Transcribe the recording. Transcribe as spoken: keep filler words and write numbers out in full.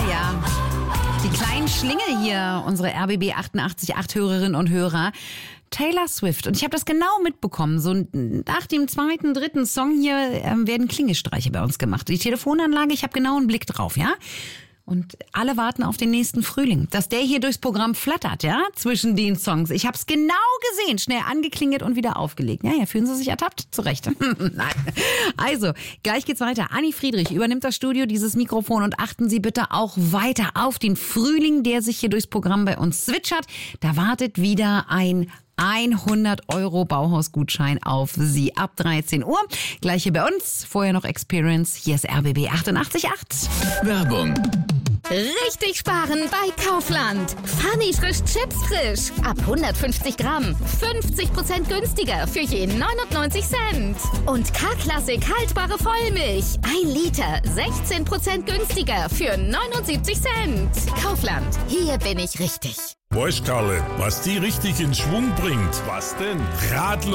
ja. Die kleinen Schlingel hier, unsere R B B achtundachtzig Komma acht Hörerinnen und Hörer. Taylor Swift. Und ich habe das genau mitbekommen. So nach dem zweiten, dritten Song hier ähm, werden Klingelstreiche bei uns gemacht. Die Telefonanlage, ich habe genau einen Blick drauf, ja. Und alle warten auf den nächsten Frühling, dass der hier durchs Programm flattert, ja, zwischen den Songs. Ich habe es genau gesehen, schnell angeklingelt und wieder aufgelegt. Ja, ja, fühlen Sie sich ertappt? Zurecht. Nein. Also, gleich geht's weiter. Anni Friedrich übernimmt das Studio, dieses Mikrofon, und achten Sie bitte auch weiter auf den Frühling, der sich hier durchs Programm bei uns zwitschert. Da wartet wieder ein hundert Euro Bauhausgutschein auf Sie ab dreizehn Uhr. Gleich hier bei uns. Vorher noch Experience. Hier ist R B B achtundachtzig Komma acht. Werbung. Richtig sparen bei Kaufland. Funny frisch Chips frisch. Ab hundertfünfzig Gramm. fünfzig Prozent günstiger für je neunundneunzig Cent. Und K-Klassik haltbare Vollmilch. Ein Liter. sechzehn Prozent günstiger für neunundsiebzig Cent. Kaufland. Hier bin ich richtig. Weißt, Karle, was die richtig in Schwung bringt? Was denn? Radler.